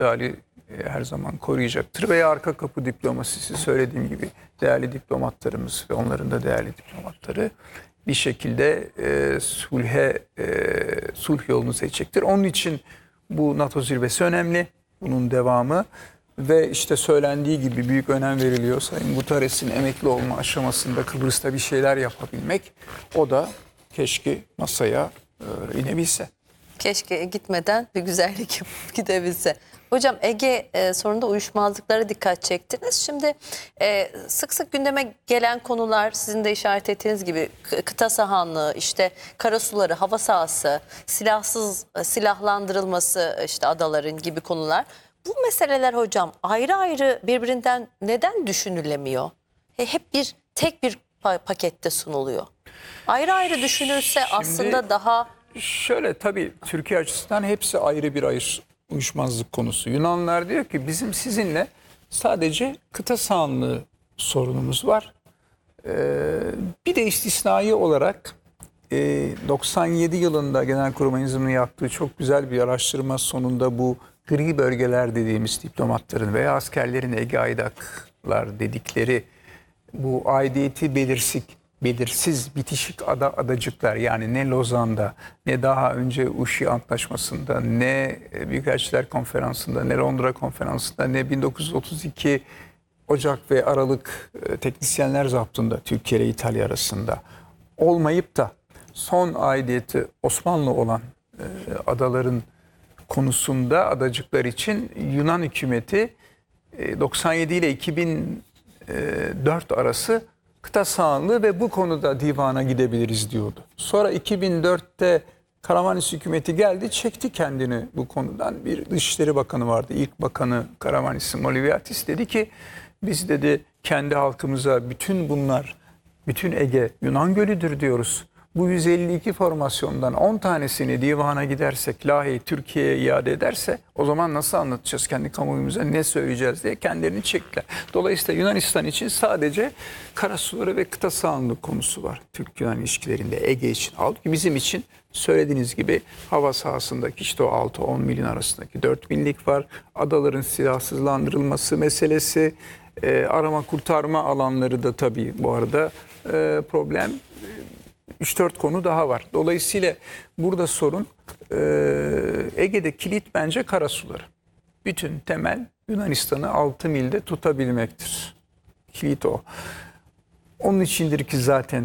istiklali her zaman koruyacaktır. Veya arka kapı diplomasisi, söylediğim gibi değerli diplomatlarımız ve onların da değerli diplomatları bir şekilde sulh yolunu seçecektir. Onun için bu NATO zirvesi önemli. Bunun devamı ve işte söylendiği gibi büyük önem veriliyor. Sayın Guterres'in emekli olma aşamasında Kıbrıs'ta bir şeyler yapabilmek, o da keşke masaya inebilse. Keşke gitmeden bir güzellik yapıp gidebilse. Hocam, Ege sorununda uyuşmazlıklara dikkat çektiniz. Şimdi sık sık gündeme gelen konular, sizin de işaret ettiğiniz gibi kıta sahanlığı, işte karasuları, hava sahası, silahlandırılması, işte adaların gibi konular. Bu meseleler hocam ayrı ayrı birbirinden neden düşünülemiyor? Hep tek bir pakette sunuluyor. Ayrı ayrı düşünülse aslında daha... Şöyle, tabii Türkiye açısından hepsi ayrı bir uyuşmazlık konusu. Yunanlılar diyor ki bizim sizinle sadece kıta sahanlığı sorunumuz var. Bir de istisnai olarak 97 yılında Genelkurmay'ın yaptığı çok güzel bir araştırma sonunda bu gri bölgeler dediğimiz diplomatların veya askerlerin Ege aydaklar dedikleri bu aidiyeti belirsiz bitişik adacıklar, yani ne Lozan'da ne daha önce Uşi Antlaşması'nda ne Büyükelçiler Konferansı'nda ne Londra Konferansı'nda ne 1932 Ocak ve Aralık teknisyenler zaptında Türkiye ile İtalya arasında olmayıp da son aidiyeti Osmanlı olan adaların konusunda adacıklar için Yunan hükümeti 97 ile 2004 arası kıta sahanlığı ve bu konuda divana gidebiliriz diyordu. Sonra 2004'te Karamanis hükümeti geldi, çekti kendini bu konudan. Bir Dışişleri Bakanı vardı. İlk bakanı Karamanis Moliviatis dedi ki biz dedi kendi halkımıza bütün Ege Yunan Gölü'dür diyoruz. Bu 152 formasyondan 10 tanesini divana gidersek, Lahey Türkiye'ye iade ederse o zaman nasıl anlatacağız kendi kamuoyumuza, ne söyleyeceğiz diye kendilerini çektiler. Dolayısıyla Yunanistan için sadece karasuları ve kıta sahanlığı konusu var Türk-Yunan ilişkilerinde Ege için. Halbuki bizim için söylediğiniz gibi hava sahasındaki işte o 6-10 milin arasındaki 4 binlik var. Adaların silahsızlandırılması meselesi, arama kurtarma alanları da tabii bu arada problem. 3-4 konu daha var. Dolayısıyla burada sorun Ege'de kilit bence karasuları. Bütün temel Yunanistan'ı 6 milde tutabilmektir. Kilit o. Onun içindir ki zaten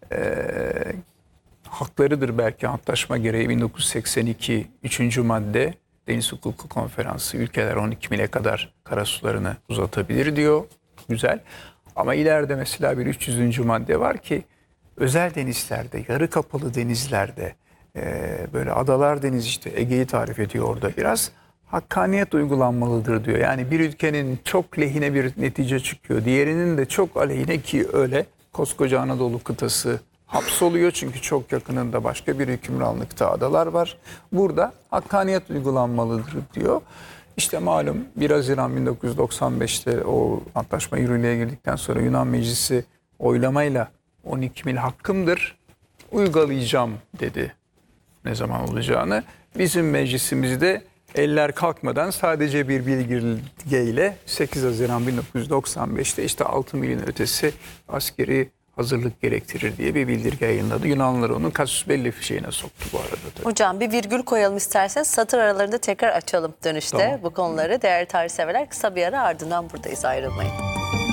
haklarıdır belki antlaşma gereği 1982 3. madde Deniz Hukuku Konferansı ülkeler 12 mile kadar karasularını uzatabilir diyor. Güzel. Ama ileride mesela bir 300. madde var ki özel denizlerde, yarı kapalı denizlerde, böyle adalar denizi, işte Ege'yi tarif ediyor orada biraz, hakkaniyet uygulanmalıdır diyor. Yani bir ülkenin çok lehine bir netice çıkıyor, diğerinin de çok aleyhine, ki öyle koskoca Anadolu kıtası hapsoluyor çünkü çok yakınında başka bir hükümranlıkta adalar var. Burada hakkaniyet uygulanmalıdır diyor. İşte malum 1 Haziran 1995'te o antlaşma yürürlüğe girdikten sonra Yunan Meclisi oylamayla 12 mil hakkımdır, uygulayacağım dedi ne zaman olacağını. Bizim meclisimizde eller kalkmadan sadece bir bildirgeyle 8 Haziran 1995'te işte 6 milin ötesi askeri hazırlık gerektirir diye bir bildirge yayınladı. Yunanlılar onu kasus belli fişeğine soktu bu arada. Tabii. Hocam bir virgül koyalım isterseniz, satır aralarında tekrar açalım dönüşte tamam. Bu konuları. Değerli tarihseverler, kısa bir ara, ardından buradayız, ayrılmayın.